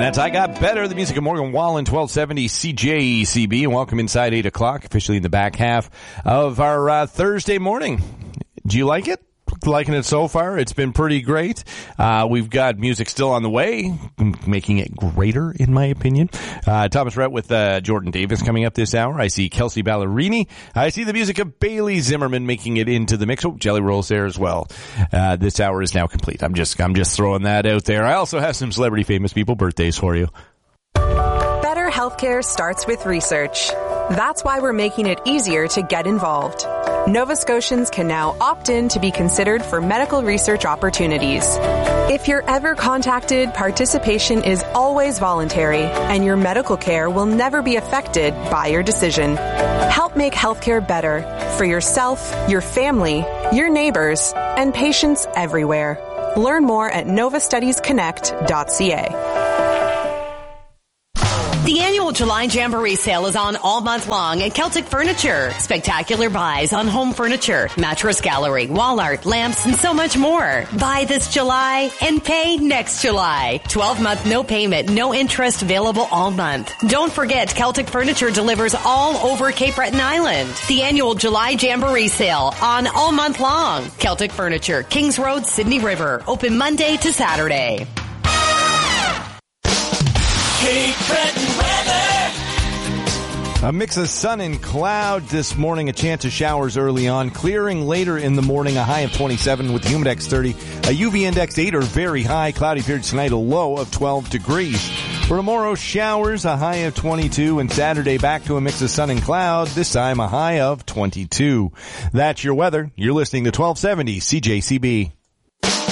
that's I Got Better, the music of Morgan Wallen, 1270 CJCB. And welcome inside 8 o'clock, officially in the back half of our Thursday morning. Do you like it? Liking it so far? It's been pretty great. We've got music still on the way, making it greater, in my opinion. Thomas Rhett with Jordan Davis coming up this hour. I see Kelsey Ballerini. I see the music of Bailey Zimmerman making it into the mix. Oh, Jelly Roll's there as well. This hour is now complete. I'm just throwing that out there. I also have some celebrity famous people birthdays for you. Better healthcare starts with research. That's why we're making it easier to get involved. Nova Scotians can now opt in to be considered for medical research opportunities. If you're ever contacted, participation is always voluntary, and your medical care will never be affected by your decision. Help make healthcare better for yourself, your family, your neighbors, and patients everywhere. Learn more at novastudiesconnect.ca. The annual July Jamboree sale is on all month long at Celtic Furniture. Spectacular buys on home furniture, mattress gallery, wall art, lamps, and so much more. Buy this July and pay next July. 12-month no payment, no interest available all month. Don't forget, Celtic Furniture delivers all over Cape Breton Island. The annual July Jamboree sale on all month long. Celtic Furniture, Kings Road, Sydney River. Open Monday to Saturday. Cape Breton weather. A mix of sun and cloud this morning, a chance of showers early on, clearing later in the morning, a high of 27 with the humidex 30, a UV index 8 or very high, cloudy periods tonight, a low of 12 degrees. For tomorrow, showers, a high of 22, and Saturday back to a mix of sun and cloud, this time a high of 22. That's your weather. You're listening to 1270 CJCB.